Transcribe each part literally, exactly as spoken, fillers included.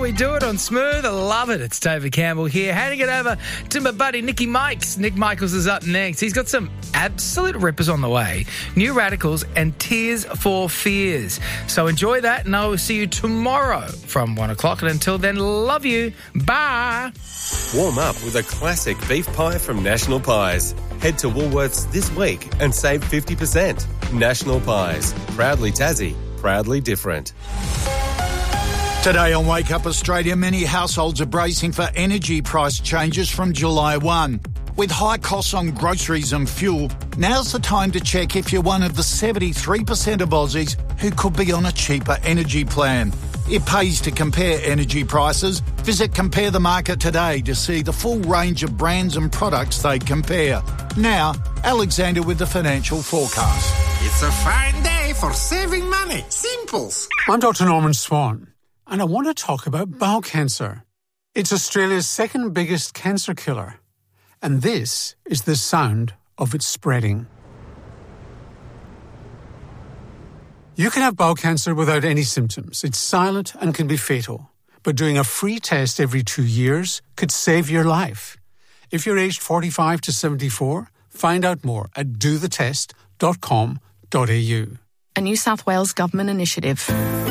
we do it on Smooth. I love it. It's David Campbell here. Handing it over to my buddy Nicky Mikes. Nick Michaels is up next. He's got some absolute rippers on the way. New Radicals and Tears for Fears. So enjoy that, and I will see you tomorrow from one o'clock. And until then, love you. Bye. Warm up with a classic beef pie from National Pies. Head to Woolworths this week and save fifty percent. National Pies. Proudly Tassie. Proudly different. Today on Wake Up Australia, many households are bracing for energy price changes from July first. With high costs on groceries and fuel, now's the time to check if you're one of the seventy-three percent of Aussies who could be on a cheaper energy plan. It pays to compare energy prices. Visit Compare the Market today to see the full range of brands and products they compare. Now, Alexander with the financial forecast. It's a fine day for saving money. Simples. I'm Doctor Norman Swan, and I want to talk about bowel cancer. It's Australia's second biggest cancer killer, and this is the sound of it spreading. You can have bowel cancer without any symptoms. It's silent and can be fatal. But doing a free test every two years could save your life. If you're aged forty-five to seventy-four, find out more at do the test dot com dot a u. A New South Wales government initiative.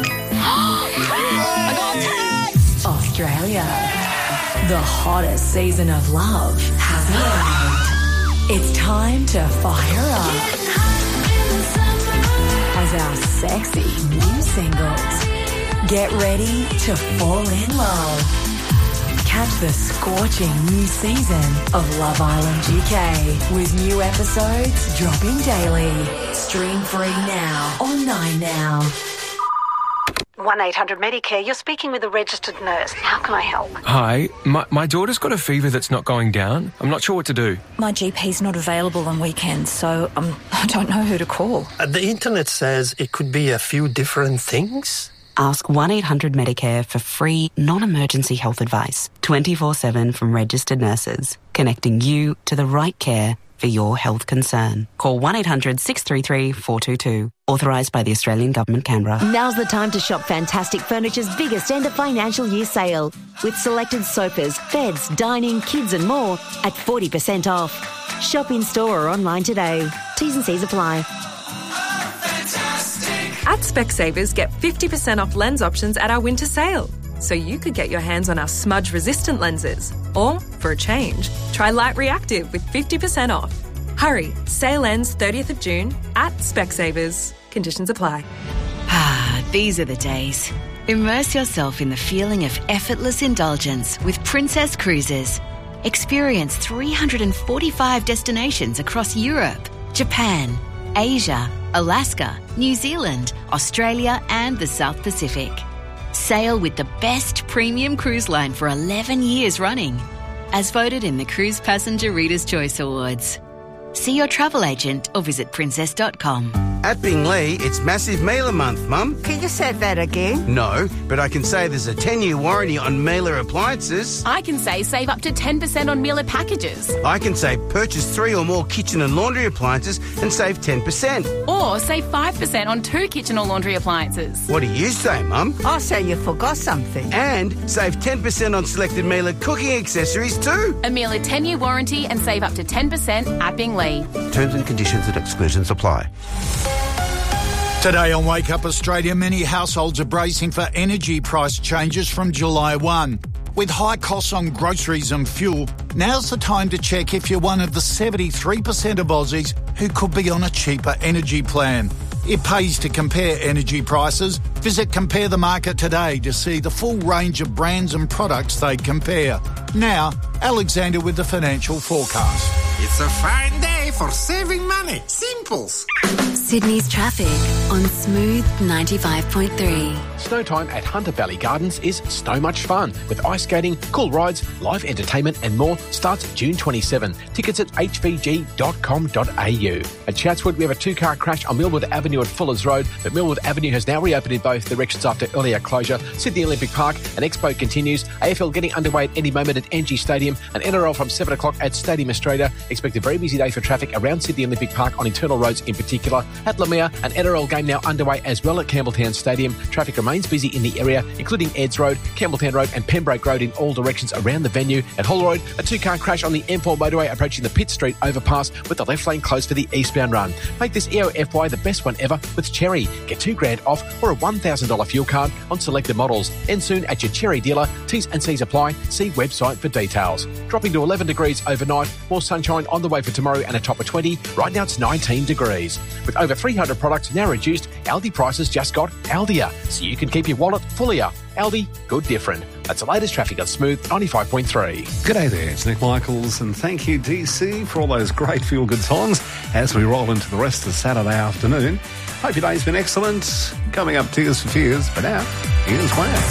I got text! Australia. The hottest season of love has arrived. It's time to fire up. As our sexy new singles get ready to fall in love. Catch the scorching new season of Love Island G K with new episodes dropping daily. Stream free now on Nine Now. one eight hundred Medicare, you're speaking with a registered nurse. How can I help? Hi, my, my daughter's got a fever that's not going down. I'm not sure what to do. My G P's not available on weekends, so um, I don't know who to call. Uh, the internet says it could be a few different things. Ask one eight hundred Medicare for free, non-emergency health advice, twenty-four seven from registered nurses, connecting you to the right care for your health concern. Call one eight hundred six three three four two two. Authorised by the Australian Government, Canberra. Now's the time to shop Fantastic Furniture's biggest end of financial year sale. With selected sofas, beds, dining, kids and more at forty percent off. Shop in store or online today. T's and C's apply. At Specsavers, get fifty percent off lens options at our winter sale. So you could get your hands on our smudge-resistant lenses. Or, for a change, try Light Reactive with fifty percent off. Hurry, sale ends thirtieth of June at Specsavers. Conditions apply. Ah, these are the days. Immerse yourself in the feeling of effortless indulgence with Princess Cruises. Experience three hundred forty-five destinations across Europe, Japan, Asia, Alaska, New Zealand, Australia and the South Pacific. Sail with the best premium cruise line for eleven years running, as voted in the Cruise Passenger Reader's Choice Awards. See your travel agent or visit princess dot com. At Bingley, it's Massive Mailer Month, Mum. Can you say that again? No, but I can say there's a ten-year warranty on Mailer appliances. I can say save up to ten percent on Mailer packages. I can say purchase three or more kitchen and laundry appliances and save ten percent. Or save five percent on two kitchen or laundry appliances. What do you say, Mum? I say you forgot something. And save ten percent on selected Mailer cooking accessories too. A Mailer ten-year warranty and save up to ten percent at Bingley. Terms and conditions and exclusions apply. Today on Wake Up Australia, many households are bracing for energy price changes from July first. With high costs on groceries and fuel, now's the time to check if you're one of the seventy-three percent of Aussies who could be on a cheaper energy plan. It pays to compare energy prices. Visit Compare the Market today to see the full range of brands and products they compare. Now, Alexander with the financial forecast. It's a fine day for saving money. Simples. Sydney's traffic on Smooth ninety-five point three. Snow time at Hunter Valley Gardens is so much fun with ice skating, cool rides, live entertainment and more. Starts June twenty-seventh. Tickets at h v g dot com dot a u. At Chatswood, we have a two-car crash on Millwood Avenue at Fuller's Road, but Millwood Avenue has now reopened in both directions after earlier closure. Sydney Olympic Park, an expo continues. A F L getting underway at any moment at N G Stadium and N R L from seven o'clock at Stadium Australia. Expect a very busy day for traffic traffic around Sydney Olympic Park on internal roads in particular. At Lamere, an N R L game now underway as well at Campbelltown Stadium. Traffic remains busy in the area, including Eds Road, Campbelltown Road and Pembroke Road in all directions around the venue. At Holroyd, a two-car crash on the M four motorway approaching the Pitt Street overpass with the left lane closed for the eastbound run. Make this E O F Y the best one ever with Cherry. Get two grand off or a one thousand dollars fuel card on selected models. End soon at your Cherry dealer. T's and C's apply. See website for details. Dropping to eleven degrees overnight. More sunshine on the way for tomorrow and a top of twenty. Right now it's nineteen degrees. With over three hundred products now reduced, Aldi prices just got Aldier, so you can keep your wallet fullier. Aldi, good different. That's the latest traffic on Smooth ninety-five point three. G'day there, it's Nick Michaels, and thank you, D C, for all those great feel-good songs as we roll into the rest of Saturday afternoon. Hope your day's been excellent. Coming up, Tears for Fears, but now, here's Wham.